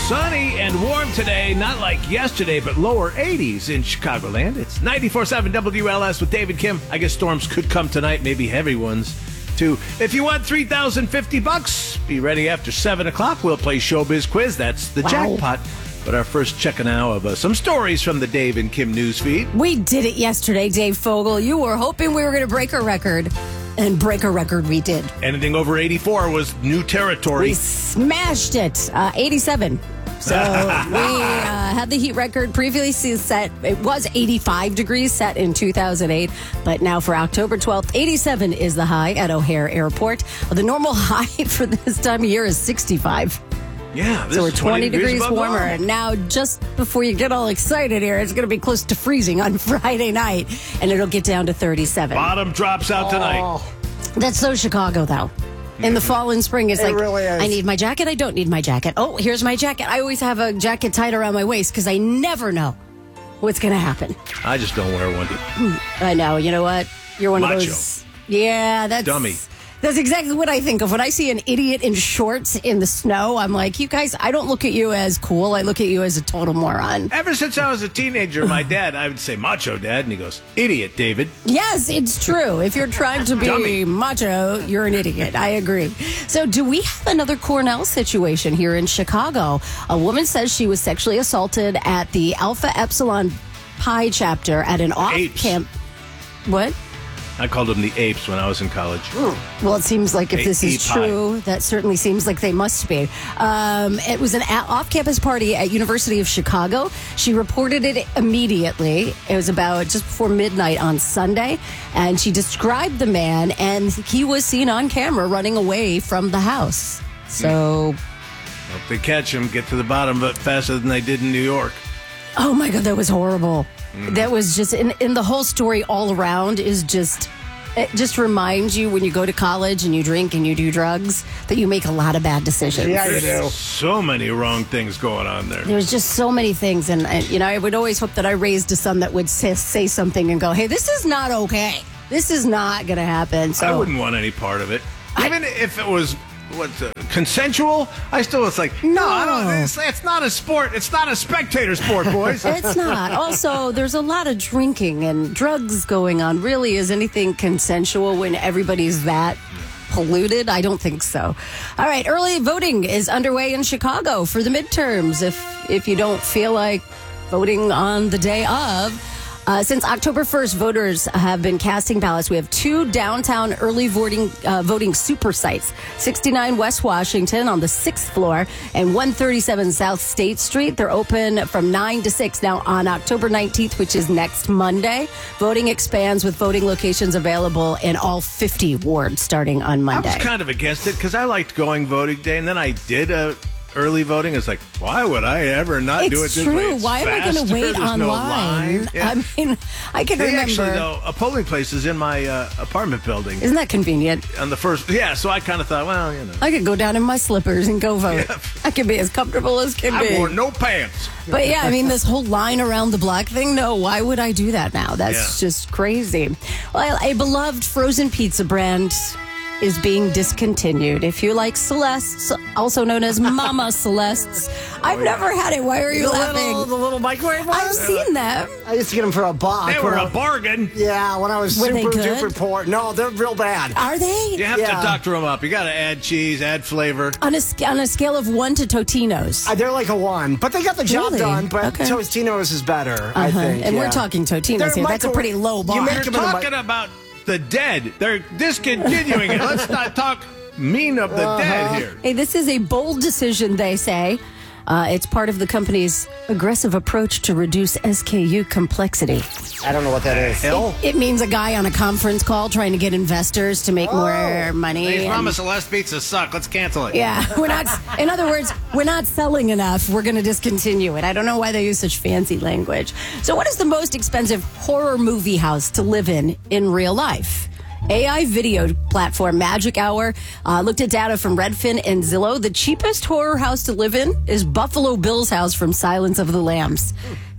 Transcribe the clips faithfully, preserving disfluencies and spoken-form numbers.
Sunny and warm today, not like yesterday, but lower eighties in Chicagoland. It's ninety-four point seven W L S with David Kim. I guess storms could come tonight, maybe heavy ones, too. If you want three thousand fifty bucks, be ready after seven o'clock. We'll play Showbiz Quiz. That's the Wow. jackpot. But our first check now of uh, some stories from the Dave and Kim newsfeed. We did it yesterday, Dave Fogel. You were hoping we were going to break a record, and break a record we did. Anything over eighty-four was new territory. We smashed it. Uh, eighty-seven. So we uh, had the heat record previously set. It was eighty-five degrees set in two thousand eight, but now for October twelfth, eighty-seven is the high at O'Hare Airport. The normal high for this time of year is sixty-five. Yeah, this So we're is twenty, degrees, above warmer. normal. Now, just before you get all excited here, it's going to be close to freezing on Friday night, and it'll get down to thirty-seven. Bottom drops out tonight. That's so Chicago, though. In the fall and spring, it's It like, really is. I need my jacket, I don't need my jacket. Oh, here's my jacket. I always have a jacket tied around my waist because I never know what's going to happen. I just don't wear one. I know. You know what? You're one Macho. of those. Yeah, that's. Dummy. That's exactly what I think of. When I see an idiot in shorts in the snow, I'm like, you guys, I don't look at you as cool. I look at you as a total moron. Ever since I was a teenager, my dad, I would say, macho dad, and he goes, idiot, David. Yes, it's true. If you're trying to be Dummy. macho, you're an idiot. I agree. So, do we have another Cornell situation here in Chicago? A woman says she was sexually assaulted at the Alpha Epsilon Pi chapter at an Apes. off-camp. What? I called them the apes when I was in college. Well, it seems like if A- this is ape high. true, that certainly seems like they must be. Um, it was an a- off-campus party at University of Chicago. She reported it immediately. It was about just before midnight on Sunday, and she described the man, and he was seen on camera running away from the house. So, Hope they catch him, get to the bottom of it faster than they did in New York. oh my God, that was horrible. That was just, in, in the whole story all around is just, it just reminds you when you go to college and you drink and you do drugs that you make a lot of bad decisions. Yeah, you do. So many wrong things going on there. There was just so many things, and, and you know, I would always hope that I raised a son that would say, say something and go, "Hey, this is not okay. This is not going to happen." So I wouldn't want any part of it. Even if it was what's uh, consensual, I still was like, no, I don't, it's, it's not a sport. It's not a spectator sport, boys. It's not. Also, there's a lot of drinking and drugs going on. Really, is anything consensual when everybody's that polluted? I don't think so. All right, early voting is underway in Chicago for the midterms. If if you don't feel like voting on the day of. Uh, since October first, voters have been casting ballots. We have two downtown early voting uh, voting super sites, sixty-nine West Washington on the sixth floor and one thirty-seven South State Street. They're open from nine to six. Now, on October nineteenth, which is next Monday, voting expands with voting locations available in all fifty wards starting on I Monday. was kind of against it because I liked going voting day, and then I did a early voting. It's like, why would I ever not do it It's this true. way? It's Why am I going faster. to wait There's online? No line. Yeah. I mean, I can They remember. actually, though, a polling place is in my uh, apartment building. Isn't that convenient? On the first, yeah, so I kind of thought, well, you know. I could go down in my slippers and go vote. Yeah. I could be as comfortable as can I be. wore no pants. But yeah, I mean, this whole line around the block thing, no, why would I do that now? That's Yeah. just crazy. Well, a beloved frozen pizza brand is being discontinued. If you like Celeste's, also known as Mama Celeste's, I've never had it. Why are you The laughing? little, the little microwave I've ones? seen them. I used to get them for a buck. They were when a I- bargain. Yeah, when I was Were they super good? duper poor. No, they're real bad. Are they? You have Yeah. to doctor them up. You got to add cheese, add flavor. On a, sc- on a scale of one to Totino's. Uh, They're like a one, but they got the job Really? done. But Okay. Tostino's is better, I Uh-huh. think. And yeah. we're talking Totino's They're here. That's a micro- pretty low bar. You make They're them in a mi- talking about the dead. They're discontinuing it. Let's not talk mean of the dead here. Hey, this is a bold decision, they say. Uh, it's part of the company's aggressive approach to reduce S K U complexity. I don't know what that is. Hell, It means a guy on a conference call trying to get investors to make more money. these and- Mama Celeste pizzas suck. Let's cancel it. yeah, we're not. In other words, we're not selling enough. We're going to discontinue it. I don't know why they use such fancy language. So, what is the most expensive horror movie house to live in in real life? A I video platform Magic Hour uh, looked at data from Redfin and Zillow. The cheapest horror house to live in is Buffalo Bill's house from Silence of the Lambs. It's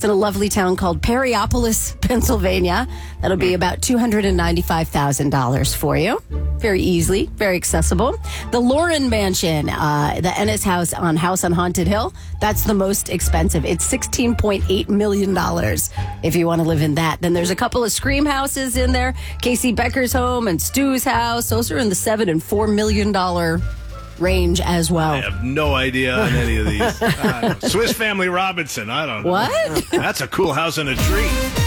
It's in a lovely town called Perryopolis, Pennsylvania. That'll be about two hundred ninety-five thousand dollars for you. Very easily, very accessible. The Lauren Mansion, uh, the Ennis House on House on Haunted Hill, that's the most expensive. It's sixteen point eight million dollars if you want to live in that. Then there's a couple of Scream houses in there. Casey Becker's home and Stu's house. Those are in the seven and four million dollar range as well. I have no idea on any of these. Uh, Swiss Family Robinson. I don't know. What? That's a cool house in a tree.